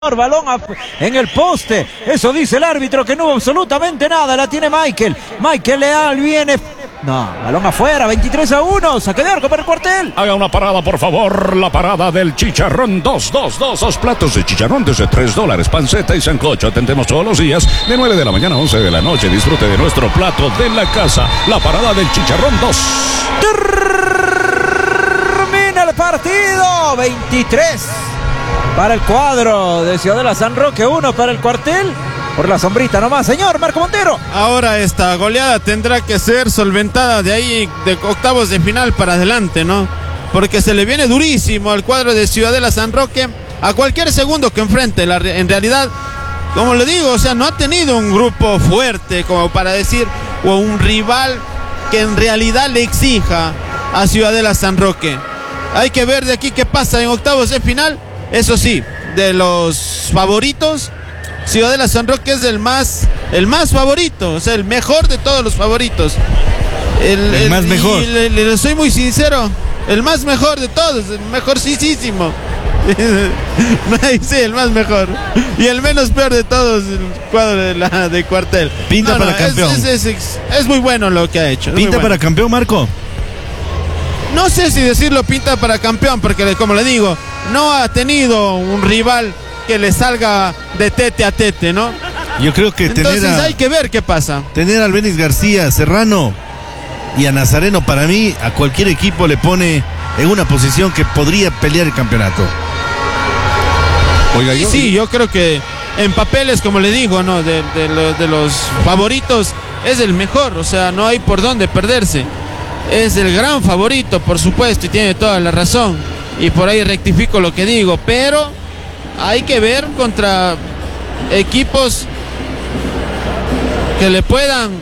Balón en el poste, eso dice el árbitro, que no hubo absolutamente nada. La tiene Michael Leal, viene, no, balón afuera, 23-1, saque de arco para el Cuartel. Haga una parada, por favor, la parada del chicharrón. 2 platos de chicharrón desde $3, panceta y sancocho. Atendemos todos los días de 9 de la mañana a 11 de la noche. Disfrute de nuestro plato de la casa, la parada del chicharrón 2. Termina el partido, 23 para el cuadro de Ciudadela San Roque, 1 para el Cuartel. Por la sombrita nomás, señor Marco Montero. Ahora esta goleada tendrá que ser solventada de ahí, de octavos de final para adelante, ¿no? Porque se le viene durísimo al cuadro de Ciudadela San Roque a cualquier segundo que enfrente. En realidad, como le digo, o sea, no ha tenido un grupo fuerte como para decir, o un rival que en realidad le exija a Ciudadela San Roque. Hay que ver de aquí qué pasa en octavos de final. Eso sí, de los favoritos, Ciudadela San Roque es el más favorito, o sea, el mejor de todos los favoritos. El más mejor. Le soy muy sincero, el más mejor de todos, el mejorcísimo. Sí, el más mejor. Y el menos peor de todos, el cuadro de Cuartel. Pinta para campeón. Es muy bueno lo que ha hecho. ¿Pinta para campeón, Marco? No sé si decirlo pinta para campeón, porque como le digo, no ha tenido un rival que le salga de tete a tete, ¿no? Yo creo que entonces hay que ver qué pasa. Tener a Albéniz García, Serrano y a Nazareno, para mí, a cualquier equipo le pone en una posición que podría pelear el campeonato. Oiga, yo creo que en papeles, como le digo, ¿no? De los favoritos es el mejor, o sea, no hay por dónde perderse. Es el gran favorito, por supuesto, y tiene toda la razón. Y por ahí rectifico lo que digo, pero hay que ver contra equipos que le puedan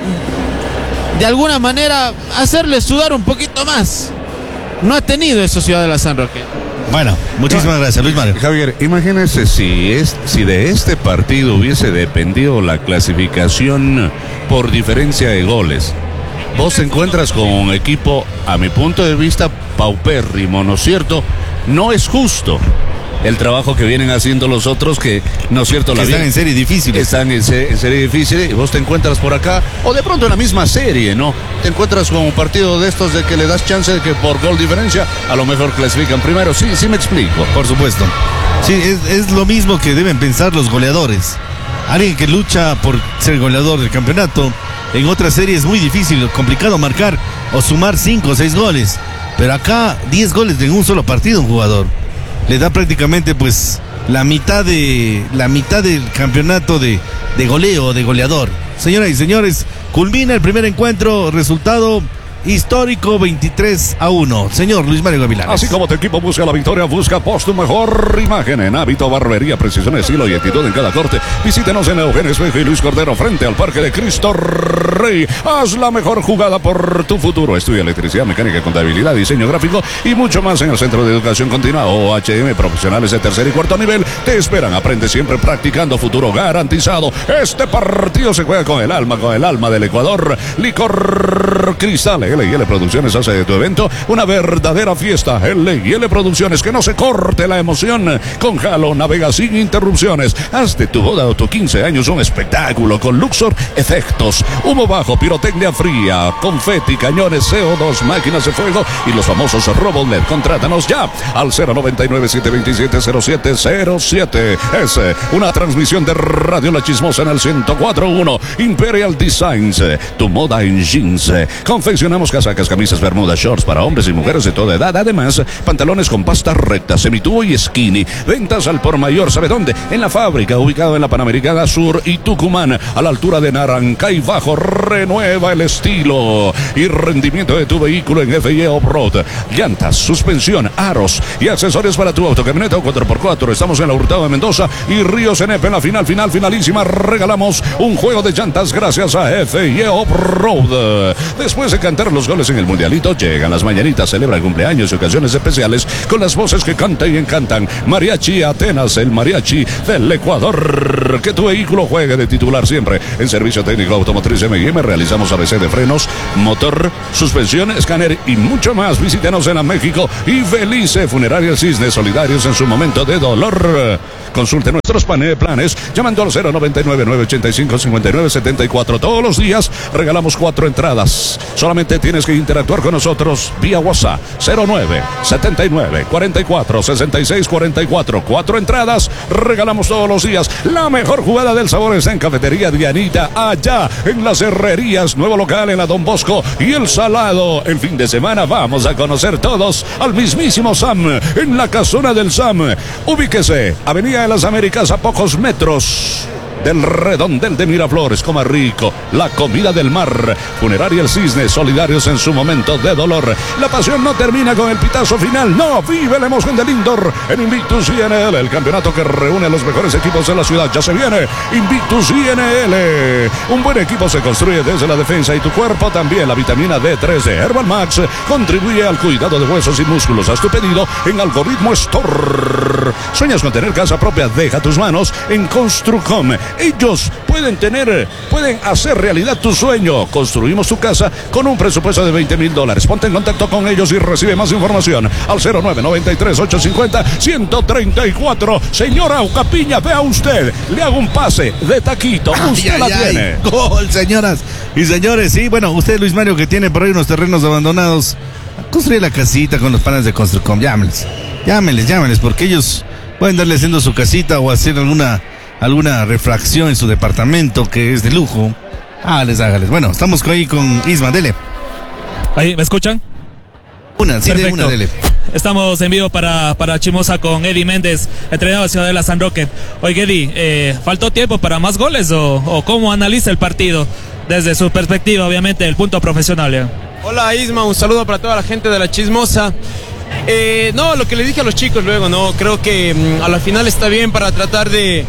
de alguna manera hacerle sudar un poquito más. No ha tenido eso Ciudadela San Roque. Bueno, muchísimas gracias, Luis Mario. Javier, imagínese si de este partido hubiese dependido la clasificación por diferencia de goles. Vos te encuentras con un equipo, a mi punto de vista, paupérrimo, ¿no es cierto? No es justo el trabajo que vienen haciendo los otros, que, ¿no es cierto? Que están en serie difíciles. Están en serie difícil, y vos te encuentras por acá, o de pronto en la misma serie, ¿no? Te encuentras con un partido de estos de que le das chance de que por gol diferencia a lo mejor clasifican primero. Sí me explico. Por supuesto. Sí, es lo mismo que deben pensar los goleadores. Alguien que lucha por ser goleador del campeonato, en otra serie es muy difícil, complicado marcar o sumar 5 o 6 goles. Pero acá 10 goles en un solo partido un jugador. Le da prácticamente pues la mitad del campeonato de goleo, de goleador. Señoras y señores, culmina el primer encuentro, resultado histórico, 23-1. Señor Luis Mario Gavilán. Así como tu equipo busca la victoria, busca tu mejor imagen en hábito, barbería, precisión, estilo y actitud en cada corte. Visítenos en Eugenio Espejo y Luis Cordero frente al Parque de Cristo Rey. Haz la mejor jugada por tu futuro. Estudia electricidad, mecánica, contabilidad, diseño gráfico y mucho más en el Centro de Educación Continua OHM. Profesionales de tercer y cuarto nivel te esperan. Aprende siempre practicando, futuro garantizado. Este partido se juega con el alma del Ecuador. Licor Cristal. L&L Producciones hace de tu evento una verdadera fiesta. L&L Producciones, que no se corte la emoción. Con Jalo navega sin interrupciones. Haz de tu boda o tu 15 años un espectáculo con Luxor Efectos, humo bajo, pirotecnia fría, confeti, cañones, CO2, máquinas de fuego y los famosos Robot LED. Contrátanos ya al 099-727-0707. Es una transmisión de Radio La Chismosa en el 104.1. Imperial Designs, tu moda en jeans. Confeccionamos casacas, camisas, bermudas, shorts para hombres y mujeres de toda edad. Además, pantalones con pasta recta, semitubo y skinny. Ventas al por mayor, ¿sabe dónde? En la fábrica, ubicado en la Panamericana Sur y Tucumán, a la altura de Narancay Bajo. Renueva el estilo y rendimiento de tu vehículo en FIE Off-Road. Llantas, suspensión, aros y accesorios para tu auto, camioneta o 4x4. Estamos en la Hurtado de Mendoza y Río Cenepe. En la finalísima, regalamos un juego de llantas gracias a FIE Off-Road. Después de cantar celebrar los goles en el Mundialito, llegan las mañanitas, celebra el cumpleaños y ocasiones especiales con las voces que cantan y encantan. Mariachi Atenas, el mariachi del Ecuador. Que tu vehículo juegue de titular siempre. En servicio técnico automotriz M&M realizamos ABC de frenos, motor, suspensión, escáner y mucho más. Visítenos en la México y Felice Funeraria Cisne, solidarios en su momento de dolor. Consulte nuestros planes llamando al 099-985-5974. Todos los días regalamos 4 entradas. Solamente tienes que interactuar con nosotros vía WhatsApp 09-79-44-66-44. 4 entradas regalamos todos los días. La mejor jugada del sabor está en Cafetería Dianita, allá en las Herrerías, nuevo local en la Don Bosco y El Salado. El fin de semana vamos a conocer todos al mismísimo Sam en la casona del Sam. Ubíquese, Avenida de las Américas, a pocos metros del redondel de Miraflores. Coma rico, la comida del mar. Funeraria El Cisne, solidarios en su momento de dolor. La pasión no termina con el pitazo final, no, vive la emoción del Indoor en Invictus INL, el campeonato que reúne a los mejores equipos de la ciudad. Ya se viene Invictus INL. Un buen equipo se construye desde la defensa y tu cuerpo también. La vitamina D3 de Herbal Max contribuye al cuidado de huesos y músculos. Haz tu pedido en Algoritmo Store. ¿Sueñas con tener casa propia? Deja tus manos en Construcom. Ellos pueden hacer realidad tu sueño. Construimos tu casa con un presupuesto de $20,000. Ponte en contacto con ellos y recibe más información al 0993-850-134. Señora Ucapiña, vea usted, le hago un pase de taquito. Usted la tiene. Gol, señoras y señores. Sí, bueno, usted, Luis Mario, que tiene por ahí unos terrenos abandonados, construye la casita con los panes de Construcom. Llámenles, porque ellos pueden darle haciendo su casita o hacer alguna refracción en su departamento que es de lujo. Hágales. Bueno, estamos ahí con Isma, dele. ¿Ahí me escuchan? Perfecto. Dele. Estamos en vivo para Chimosa con Eddie Méndez, entrenador de Ciudadela San Roque. Oye, Eddie, ¿faltó tiempo para más goles o cómo analiza el partido desde su perspectiva, obviamente, el punto profesional? Hola Isma, un saludo para toda la gente de la Chismosa. No, lo que le dije a los chicos luego, no, creo que a la final está bien para tratar de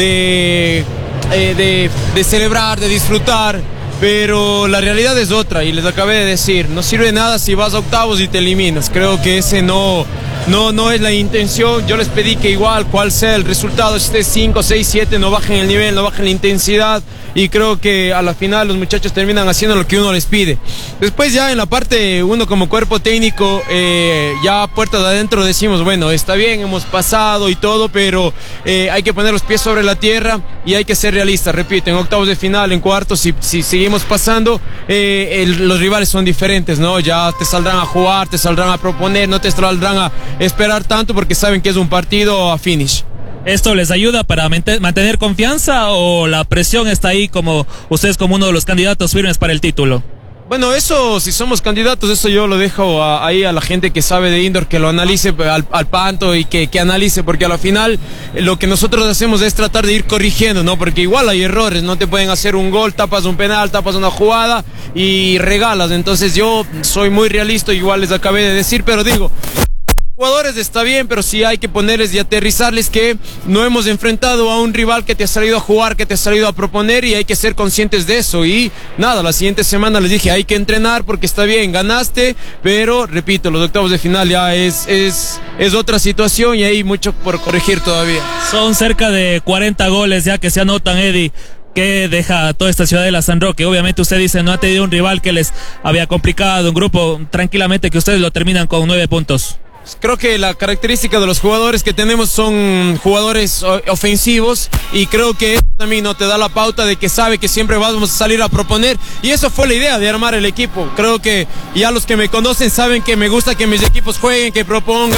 celebrar, de disfrutar, pero la realidad es otra y les acabé de decir, no sirve de nada si vas a octavos y te eliminas. Creo que ese no es la intención. Yo les pedí que igual cual sea el resultado, si esté 5, 6, 7, no bajen el nivel, no bajen la intensidad, y creo que a la final los muchachos terminan haciendo lo que uno les pide. Después ya en la parte uno como cuerpo técnico, ya puertas de adentro decimos, bueno, está bien, hemos pasado y todo, pero hay que poner los pies sobre la tierra y hay que ser realistas. Repito, en octavos de final, en cuartos, si seguimos pasando, los rivales son diferentes, ¿no? Ya te saldrán a jugar, te saldrán a proponer, no te saldrán a esperar tanto porque saben que es un partido a finish. ¿Esto les ayuda para mantener confianza o la presión está ahí como ustedes como uno de los candidatos firmes para el título? Bueno, eso, si somos candidatos, eso yo lo dejo ahí a la gente que sabe de indoor, que lo analice al panto y que analice, porque a la final lo que nosotros hacemos es tratar de ir corrigiendo, ¿no? Porque igual hay errores, no te pueden hacer un gol, tapas un penal, tapas una jugada y regalas. Entonces yo soy muy realista, igual les acabé de decir, pero digo, jugadores está bien, pero sí hay que ponerles y aterrizarles que no hemos enfrentado a un rival que te ha salido a jugar, que te ha salido a proponer, y hay que ser conscientes de eso. Y nada, la siguiente semana les dije, hay que entrenar porque está bien, ganaste, pero repito, los octavos de final ya es otra situación y hay mucho por corregir todavía. Son cerca de 40 goles ya que se anotan, Eddie. ¿Qué deja toda esta Ciudadela San Roque? Obviamente usted dice, no ha tenido un rival que les había complicado, un grupo tranquilamente que ustedes lo terminan con 9 puntos. Creo que la característica de los jugadores que tenemos son jugadores ofensivos, y creo que eso también no te da la pauta de que sabe que siempre vamos a salir a proponer, y eso fue la idea de armar el equipo. Creo que ya los que me conocen saben que me gusta que mis equipos jueguen, que propongan,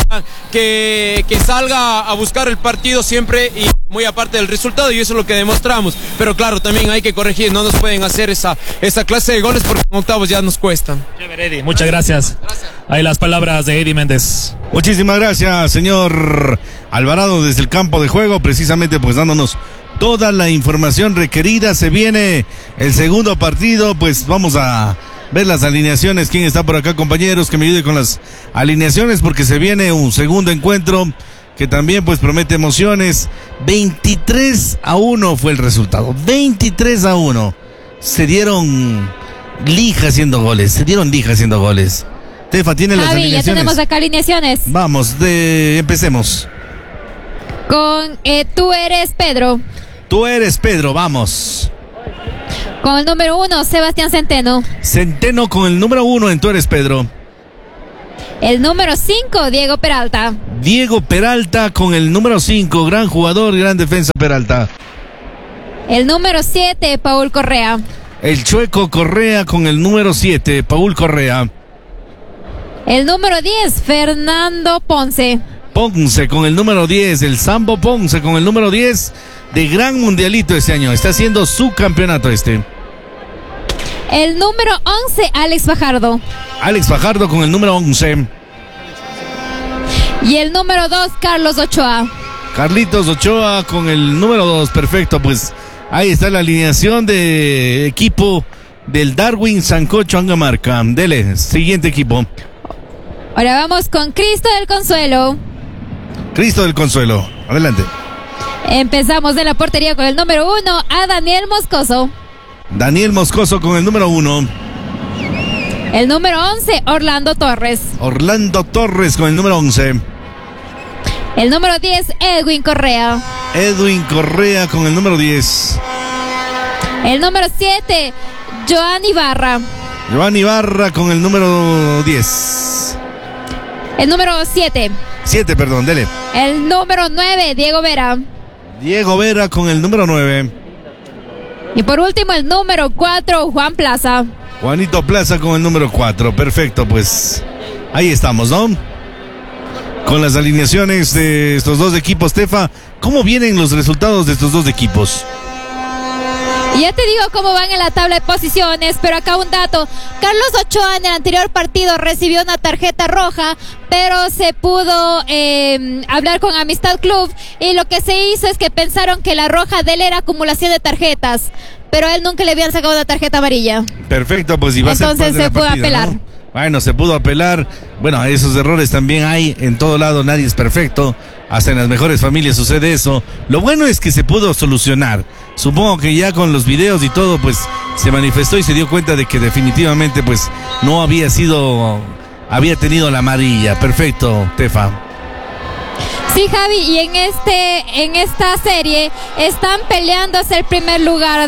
que salga a buscar el partido siempre y muy aparte del resultado, y eso es lo que demostramos. Pero claro, también hay que corregir, no nos pueden hacer esa clase de goles porque en octavos ya nos cuestan. Eddie, muchas gracias. Ahí las palabras de Eddie Méndez. Muchísimas gracias, señor Alvarado, desde el campo de juego, precisamente pues dándonos toda la información requerida. Se viene el segundo partido, pues vamos a ver las alineaciones. ¿Quién está por acá, compañeros? Que me ayude con las alineaciones, porque se viene un segundo encuentro que también pues promete emociones. 23-1 fue el resultado, 23-1. Se dieron lija haciendo goles. Se dieron lija haciendo goles. Tefa, ¿tiene las alineaciones? Ya tenemos acá alineaciones. Vamos, empecemos. Con tú eres Pedro. Tú eres Pedro, vamos. Con el número 1, Sebastián Centeno. Centeno con el número 1 en Tú eres Pedro. El número 5, Diego Peralta. Diego Peralta con el número 5. Gran jugador, gran defensa Peralta. El número 7, Paul Correa. El Chueco Correa con el número 7, Paul Correa. El número 10, Fernando Ponce. Ponce con el número 10, el Sambo Ponce con el número 10, de gran mundialito este año. Está haciendo su campeonato este. El número 11, Alex Fajardo. Alex Fajardo con el número 11. Y el número 2, Carlos Ochoa. Carlitos Ochoa con el número 2, perfecto, pues ahí está la alineación de equipo del Darwin Sancocho Angamarca. Dele, siguiente equipo. Ahora vamos con Cristo del Consuelo. Cristo del Consuelo, adelante. Empezamos de la portería con el número 1, a Daniel Moscoso. Daniel Moscoso con el número 1. El número 11, Orlando Torres. Orlando Torres con el número 11. El número 10, Edwin Correa. Edwin Correa con el número 10. El número 7, Joan Ibarra. Joan Ibarra con el número 10. El número 7. 7, perdón, dele. El número 9, Diego Vera. Diego Vera con el número 9. Y por último, el número 4, Juan Plaza. Juanito Plaza con el número 4. Perfecto, pues ahí estamos, ¿no? Con las alineaciones de estos dos equipos, Tefa, ¿cómo vienen los resultados de estos dos equipos? Y ya te digo cómo van en la tabla de posiciones, pero acá un dato. Carlos Ochoa en el anterior partido recibió una tarjeta roja, pero se pudo hablar con Amistad Club y lo que se hizo es que pensaron que la roja de él era acumulación de tarjetas, pero a él nunca le habían sacado una tarjeta amarilla. Perfecto, pues y va entonces a ser se pudo apelar, ¿no? Bueno, se pudo apelar. Bueno, esos errores también hay en todo lado, nadie es perfecto. Hasta en las mejores familias sucede eso. Lo bueno es que se pudo solucionar. Supongo que ya con los videos y todo, pues se manifestó y se dio cuenta de que definitivamente pues no había tenido la amarilla. Perfecto, Tefa. Sí, Javi, y en esta serie están peleándose el primer lugar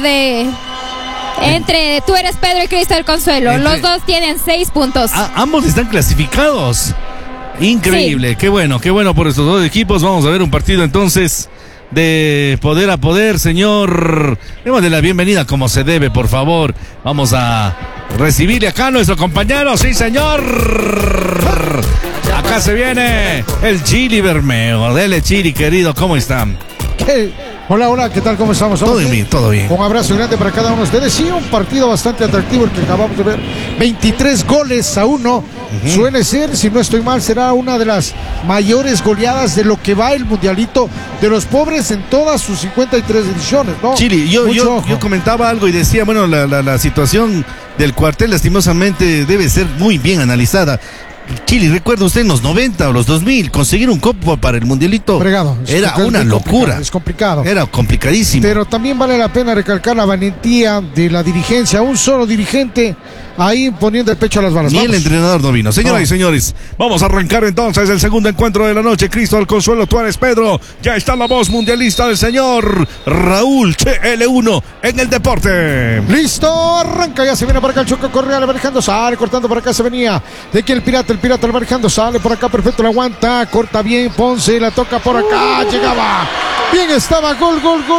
entre Tú eres Pedro y Cristo del Consuelo. Los dos tienen 6 puntos. Ambos están clasificados. Increíble, sí. Qué bueno por estos dos equipos. Vamos a ver un partido entonces de poder a poder, señor. Démosle la bienvenida como se debe, por favor. Vamos a recibirle acá a nuestro compañero, sí señor. Acá se viene el Chili Bermeo. Dele, Chili, querido, ¿cómo están? Hola, ¿qué tal? ¿Cómo estamos? Todo bien. Un abrazo grande para cada uno de ustedes. Sí, un partido bastante atractivo el que acabamos de ver. 23-1. Suele ser, si no estoy mal, será una de las mayores goleadas de lo que va el mundialito de los pobres en todas sus 53 ediciones, ¿no? Chili, yo comentaba algo y decía, bueno, la situación del cuartel lastimosamente debe ser muy bien analizada. Chili, recuerda usted en los 90 o los 2000 conseguir un copo para el mundialito fregado, era una locura. Es complicado. Era complicadísimo. Pero también vale la pena recalcar la valentía de la dirigencia. Un solo dirigente ahí poniendo el pecho a las balas. Ni el entrenador no vino. Señoras y señores, vamos a arrancar entonces el segundo encuentro de la noche. Cristo del Consuelo, Tú eres Pedro. Ya está la voz mundialista del señor Raúl CL1 en el deporte. Listo, arranca, ya se viene para acá el Chueco Correa, le manejando, sale, cortando por acá, se venía de aquí el pirata le manejando, sale por acá, perfecto, la aguanta, corta bien, Ponce, la toca por acá, llegaba, bien estaba, gol.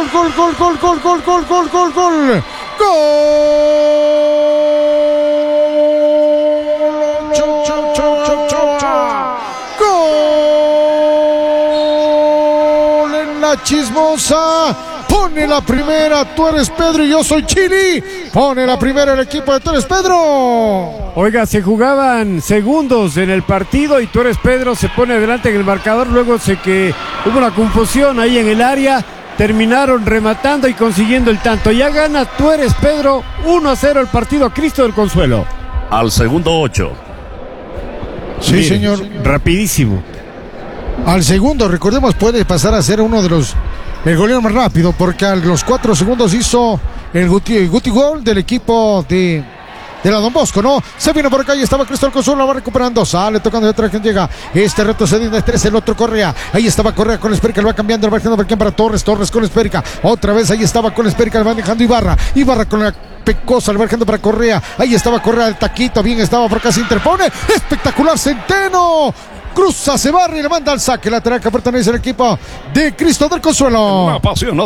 Gol en la Chismosa. Pone la primera, Tú eres Pedro y yo soy Chili. Pone la primera el equipo de Tú eres Pedro. Oiga, se jugaban segundos en el partido y Tú eres Pedro se pone adelante en el marcador. Luego que hubo una confusión ahí en el área. Terminaron rematando y consiguiendo el tanto. Ya gana Tú eres Pedro 1-0 el partido Cristo del Consuelo. Al segundo 8. Sí, mire, señor. Rapidísimo. Al segundo, recordemos, puede pasar a ser uno de el golero más rápido, porque a los 4 segundos hizo el Guti gol del equipo de de la Don Bosco, ¿no? Se viene por acá y estaba Cristóbal Consuelo, la va recuperando, sale tocando detrás, quien llega, este retrocediendo de 3, el otro Correa, ahí estaba Correa con Esférica, lo va cambiando, va dejando para Torres con Esférica, otra vez ahí estaba con Esférica, le va dejando Ibarra con la Pecosa, le va dejando para Correa, ahí estaba Correa, el taquito, bien estaba por acá, se interpone, espectacular Centeno, cruza, se barre y le manda al saque lateral que pertenece al equipo de Cristo del Consuelo. Una pasión